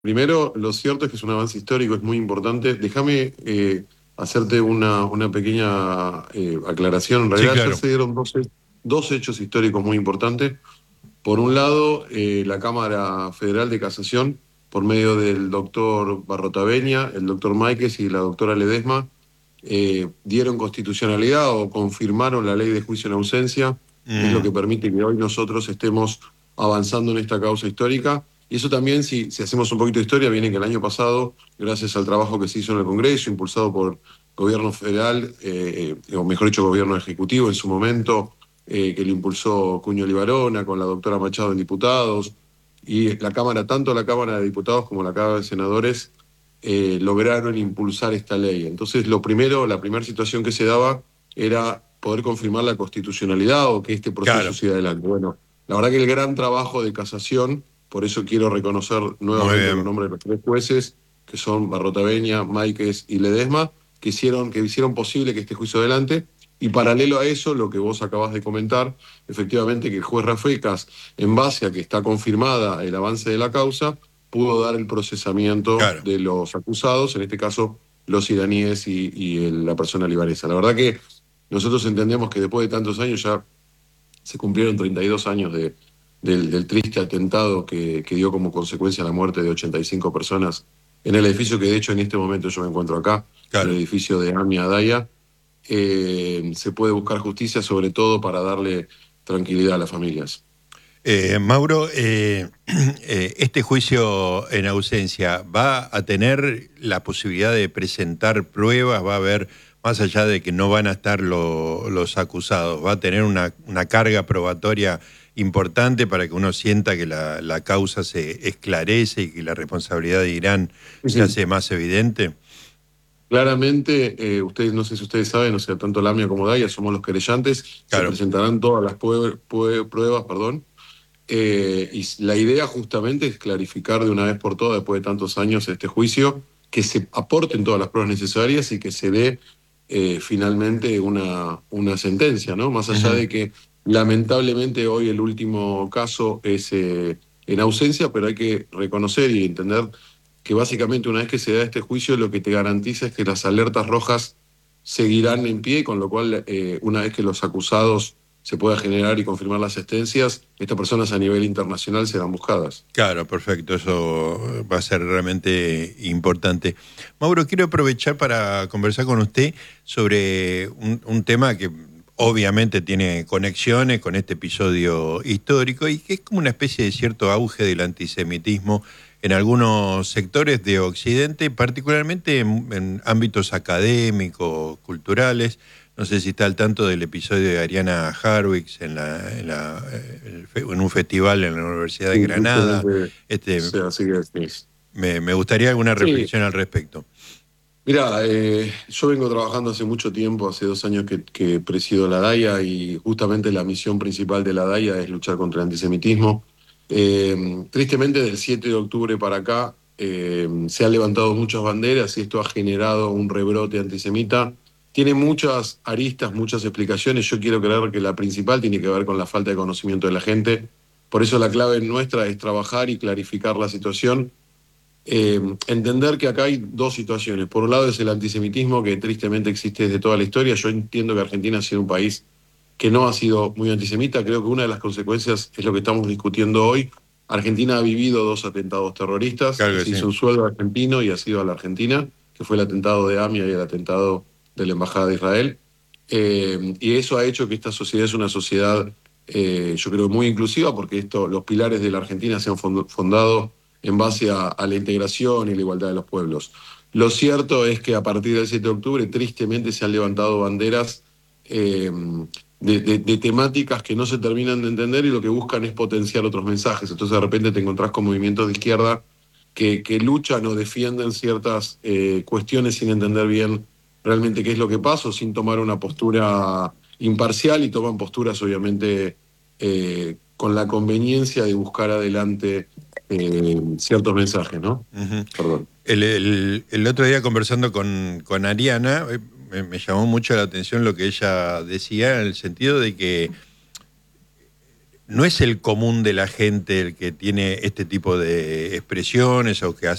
Primero, lo cierto es que es un avance histórico, es muy importante. Déjame hacerte una pequeña aclaración. En Sí, realidad ya claro. se dieron dos hechos históricos muy importantes. Por un lado, la Cámara Federal de Casación, por medio del doctor Barrotaveña, el doctor Máiquez y la doctora Ledesma, dieron constitucionalidad o confirmaron la ley de juicio en ausencia, que es lo que Mm, permite que hoy nosotros estemos avanzando en esta causa histórica. Y eso también, si hacemos un poquito de historia, viene que el año pasado, gracias al trabajo que se hizo en el Congreso, impulsado por gobierno federal, o mejor dicho, gobierno ejecutivo en su momento, que lo impulsó Cuño Libarona, con la doctora Machado en diputados, y la Cámara, tanto la Cámara de Diputados como la Cámara de Senadores, lograron impulsar esta ley. Entonces, la primera situación que se daba era poder confirmar la constitucionalidad o que este proceso claro, siga adelante. Bueno, la verdad que el gran trabajo de casación, por eso quiero reconocer muy nuevamente los bien. nombres de los tres jueces, que son Barrotaveña, Máiquez y Ledesma, que hicieron posible que este juicio adelante. Y paralelo a eso, lo que vos acabas de comentar, efectivamente que el juez Rafecas, en base a que está confirmada el avance de la causa, pudo dar el procesamiento Claro. de los acusados, en este caso los iraníes y la persona libanesa. La verdad que nosotros entendemos que después de tantos años ya se cumplieron 32 años del triste atentado que dio como consecuencia la muerte de 85 personas en el edificio que de hecho en este momento yo me encuentro acá, en el Claro. edificio de Amia Daya. Se puede buscar justicia sobre todo para darle tranquilidad a las familias. Mauro, este juicio en ausencia va a tener la posibilidad de presentar pruebas, va a haber, más allá de que no van a estar los acusados, va a tener una carga probatoria importante para que uno sienta que la causa se esclarece y que la responsabilidad de Irán Sí, se sí. hace más evidente. Claramente, ustedes, no sé si ustedes saben, o sea, tanto Lamia como Daya somos los querellantes, se Claro. presentarán todas las pruebas, perdón, y la idea justamente es clarificar de una vez por todas, después de tantos años, este juicio, que se aporten todas las pruebas necesarias y que se dé finalmente una sentencia, ¿no? Más allá Ujú. de que lamentablemente hoy el último caso es en ausencia, pero hay que reconocer y entender que básicamente una vez que se da este juicio, lo que te garantiza es que las alertas rojas seguirán en pie, con lo cual, una vez que los acusados se pueda generar y confirmar las sentencias, estas personas a nivel internacional serán buscadas. Claro, perfecto, eso va a ser realmente importante. Mauro, quiero aprovechar para conversar con usted sobre un tema que obviamente tiene conexiones con este episodio histórico y que es como una especie de cierto auge del antisemitismo en algunos sectores de Occidente, particularmente en ámbitos académicos, culturales. No sé si está al tanto del episodio de Ariana Harwicz en un festival en la Universidad de Sí, Granada. tristemente, Este, sí, así que sí. me gustaría alguna Sí, reflexión al respecto. mira, yo vengo trabajando hace mucho tiempo, hace 2 años que presido la DAIA y justamente la misión principal de la DAIA es luchar contra el antisemitismo. Tristemente, del 7 de octubre para acá se han levantado muchas banderas y esto ha generado un rebrote antisemita. Tiene muchas aristas, muchas explicaciones. Yo quiero creer que la principal tiene que ver con la falta de conocimiento de la gente. Por eso la clave nuestra es trabajar y clarificar la situación, entender que acá hay dos situaciones. Por un lado es el antisemitismo que tristemente existe desde toda la historia. Yo entiendo que Argentina ha sido un país que no ha sido muy antisemita. Creo que una de las consecuencias es lo que estamos discutiendo hoy. Argentina ha vivido dos atentados terroristas, Claro que se sí. hizo un sueldo argentino y ha sido a la Argentina, que fue el atentado de AMIA y el atentado de la Embajada de Israel. Y eso ha hecho que esta sociedad es una sociedad, yo creo, muy inclusiva, porque los pilares de la Argentina se han fundado en base a la integración y la igualdad de los pueblos. Lo cierto es que a partir del 7 de octubre, tristemente, se han levantado banderas eh, de temáticas que no se terminan de entender y lo que buscan es potenciar otros mensajes. Entonces, de repente, te encontrás con movimientos de izquierda que luchan o defienden ciertas cuestiones sin entender bien realmente qué es lo que pasa, o sin tomar una postura imparcial, y toman posturas, obviamente, con la conveniencia de buscar adelante ciertos mensajes, ¿no? Ujú. Perdón. El otro día conversando con Ariana, me llamó mucho la atención lo que ella decía, en el sentido de que no es el común de la gente el que tiene este tipo de expresiones o que hace